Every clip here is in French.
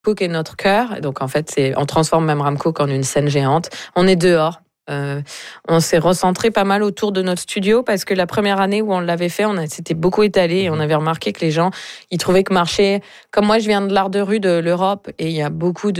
Cook est notre cœur. Et donc, en fait, on transforme même Ram Cook en une scène géante. On est dehors. On s'est recentré pas mal autour de notre studio parce que la première année où on l'avait fait, on s'était beaucoup étalé et on avait remarqué que les gens, ils trouvaient que marcher, comme moi je viens de l'art de rue de l'Europe et il y a beaucoup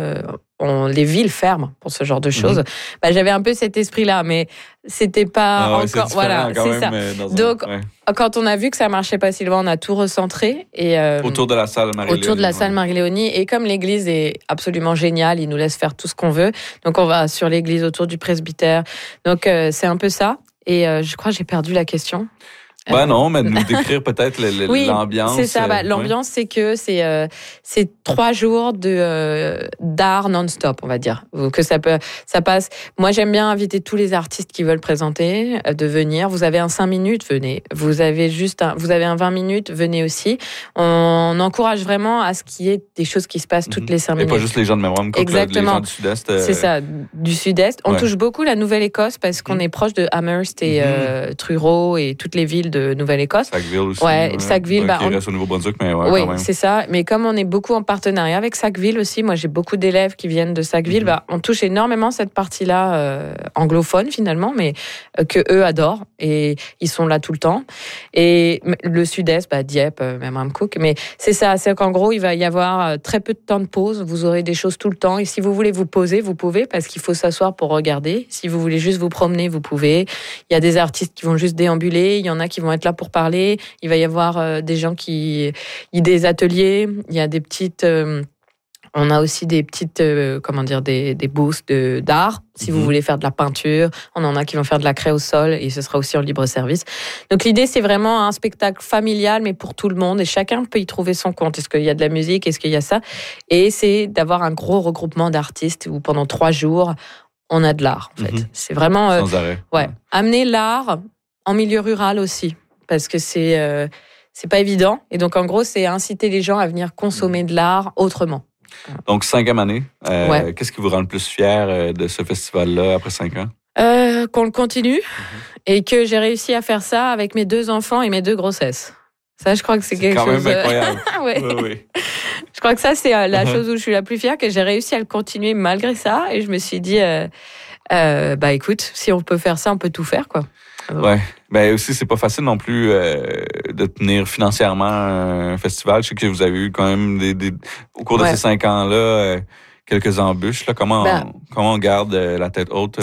les villes ferment pour ce genre de choses. J'avais un peu cet esprit-là, mais c'était pas encore. Voilà, c'est ça. Donc, quand on a vu que ça marchait pas si loin, on a tout recentré et autour de la salle Marie-Léonie. Autour de la salle Marie-Léonie. Et comme l'église est absolument géniale, ils nous laissent faire tout ce qu'on veut. Donc, on va sur l'église autour du presbytère. Donc, c'est un peu ça. Et je crois que j'ai perdu la question. Non, mais de nous décrire peut-être l'ambiance. C'est ça. L'ambiance, c'est que c'est 3 jours d'art non-stop, on va dire. Que ça passe. Moi, j'aime bien inviter tous les artistes qui veulent présenter de venir. Vous avez un 5 minutes, venez. Vous avez un 20 minutes, venez aussi. On encourage vraiment à ce qu'il y ait des choses qui se passent toutes les 5 minutes. Et pas juste les gens de Memram Cook, les gens du Sud-Est. C'est ça, du Sud-Est. On touche beaucoup la Nouvelle-Écosse parce qu'on est proche de Amherst et Truro et toutes les villes de Nouvelle-Écosse. Sackville aussi. Sackville. Qui reste au Nouveau-Brunswick, mais quand même. C'est ça. Mais comme on est beaucoup en partenariat avec Sackville aussi, moi j'ai beaucoup d'élèves qui viennent de Sackville, on touche énormément cette partie-là anglophone finalement, mais que eux adorent et ils sont là tout le temps. Et le Sud-Est, Dieppe, même Ram Cook. Mais c'est ça, c'est qu'en gros il va y avoir très peu de temps de pause. Vous aurez des choses tout le temps. Et si vous voulez vous poser, vous pouvez parce qu'il faut s'asseoir pour regarder. Si vous voulez juste vous promener, vous pouvez. Il y a des artistes qui vont juste déambuler. Il y en a qui vont être là pour parler. Il va y avoir des gens des ateliers. Il y a des petites. On a aussi des petites, des booths d'art. Si vous voulez faire de la peinture, on en a qui vont faire de la craie au sol et ce sera aussi en libre service. Donc l'idée, c'est vraiment un spectacle familial, mais pour tout le monde et chacun peut y trouver son compte. Est-ce qu'il y a de la musique? Est-ce qu'il y a ça? Et c'est d'avoir un gros regroupement d'artistes où pendant 3 jours, on a de l'art, en fait. C'est vraiment. Sans arrêt. Amener l'art en milieu rural aussi. Parce que c'est pas évident. Et donc, en gros, c'est inciter les gens à venir consommer de l'art autrement. Donc, 5e année. Qu'est-ce qui vous rend le plus fier de ce festival-là après 5 ans? Qu'on le continue et que j'ai réussi à faire ça avec mes 2 enfants et mes 2 grossesses. Ça, je crois que c'est quelque chose... C'est quand même incroyable. Oui. Je crois que ça, c'est la chose où je suis la plus fière, que j'ai réussi à le continuer malgré ça. Et je me suis dit, écoute, si on peut faire ça, on peut tout faire, quoi. Aussi, c'est pas facile non plus de tenir financièrement un festival. Je sais que vous avez eu quand même au cours de ces 5 ans-là quelques embûches. Là. Comment on garde la tête haute?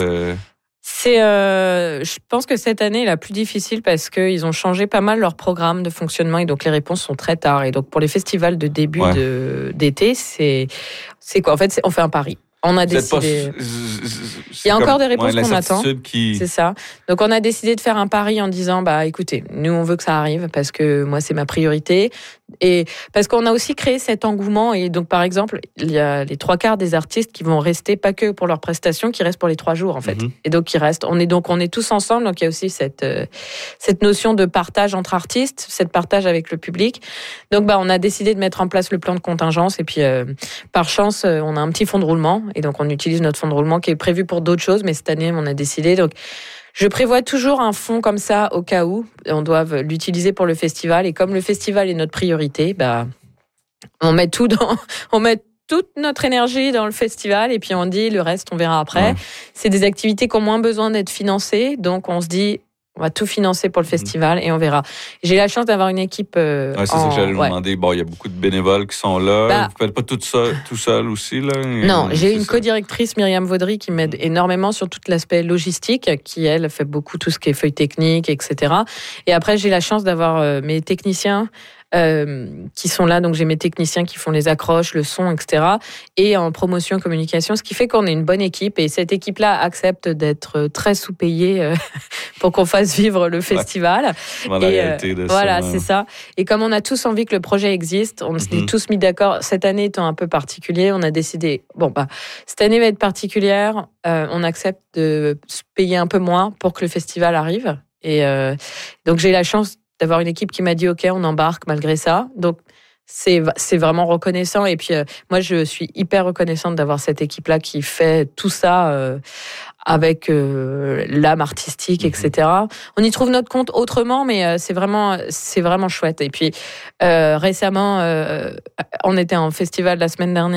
Je pense que cette année est la plus difficile parce qu'ils ont changé pas mal leur programme de fonctionnement et donc les réponses sont très tard. Et donc pour les festivals de début d'été, c'est quoi? En fait, on fait un pari. On a décidé. Il y a encore des réponses qu'on attend. C'est ça. Donc on a décidé de faire un pari en disant écoutez, nous on veut que ça arrive parce que moi c'est ma priorité et parce qu'on a aussi créé cet engouement et donc par exemple il y a les 3/4 des artistes qui vont rester pas que pour leurs prestations, qui restent pour les 3 jours en fait. Et donc ils restent. On est tous ensemble. Donc il y a aussi cette notion de partage entre artistes, cette partage avec le public. Donc on a décidé de mettre en place le plan de contingence et puis par chance on a un petit fonds de roulement. Et donc, on utilise notre fonds de roulement qui est prévu pour d'autres choses, mais cette année, on a décidé. Donc, je prévois toujours un fonds comme ça au cas où on doive l'utiliser pour le festival. Et comme le festival est notre priorité, on met toute notre énergie dans le festival et puis on dit le reste, on verra après. C'est des activités qui ont moins besoin d'être financées. Donc, on se dit... On va tout financer pour le festival et on verra. J'ai la chance d'avoir une équipe. C'est ça que j'allais vous demander. Bon, il y a beaucoup de bénévoles qui sont là. Vous ne faites pas tout seul aussi, là? Non, j'ai une codirectrice, Myriam Vaudry, qui m'aide énormément sur tout l'aspect logistique, qui, elle, fait beaucoup tout ce qui est feuilles techniques, etc. Et après, j'ai la chance d'avoir mes techniciens qui sont là. Donc, j'ai mes techniciens qui font les accroches, le son, etc. Et en promotion, communication, ce qui fait qu'on est une bonne équipe. Et cette équipe-là accepte d'être très sous-payée pour qu'on fasse vivre le festival. Voilà, c'est ça. Et comme on a tous envie que le projet existe, on s'est tous mis d'accord. Cette année étant un peu particulier, on a décidé, cette année va être particulière. On accepte de se payer un peu moins pour que le festival arrive. Et donc, j'ai la chance d'avoir une équipe qui m'a dit « Ok, on embarque malgré ça ». Donc, c'est vraiment reconnaissant. Et puis, moi, je suis hyper reconnaissante d'avoir cette équipe-là qui fait tout ça avec l'âme artistique, etc. On y trouve notre compte autrement, mais c'est vraiment chouette. Et puis, récemment, on était en festival la semaine dernière